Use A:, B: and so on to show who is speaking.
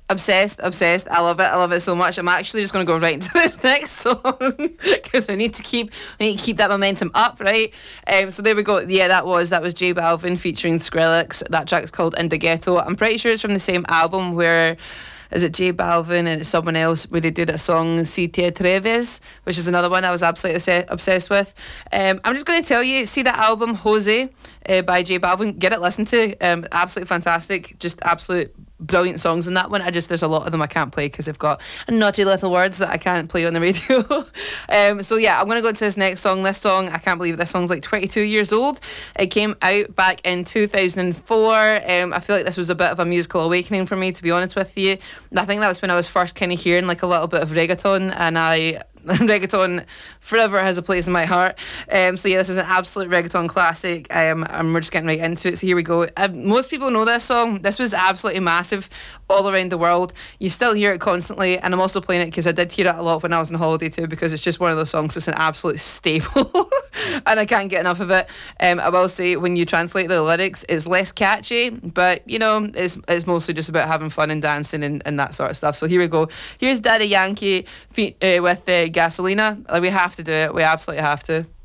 A: Obsessed, obsessed. I love it so much. I'm actually just going to go right into this next song because I need to keep that momentum up, right? So there we go. Yeah, that was J Balvin featuring Skrillex. That track's called In the Ghetto. I'm pretty sure it's from the same album where. Is it J Balvin and it's someone else where they do that song Si Te Atreves, which is another one I was absolutely obsessed with. I'm just going to tell you, see that album Jose by J Balvin, get it listened to. Absolutely fantastic, just absolute brilliant songs in that one. There's a lot of them I can't play because they've got naughty little words that I can't play on the radio. So yeah, I'm going to go to this next song. This song, I can't believe this song's like 22 years old. It came out back in 2004. I feel like this was a bit of a musical awakening for me, to be honest with you. I think that was when I was first kind of hearing like a little bit of reggaeton, and reggaeton forever has a place in my heart. So yeah, this is an absolute reggaeton classic. And we're just getting right into it. So here we go. Most people know this song. This was absolutely massive all around the world. You still hear it constantly, and I'm also playing it because I did hear it a lot when I was on holiday too, because it's just one of those songs that's an absolute staple and I can't get enough of it. I will say, when you translate the lyrics, it's less catchy, but you know, it's mostly just about having fun and dancing and that sort of stuff. So here we go. Here's Daddy Yankee with Gasolina. We have to do it. We absolutely have to.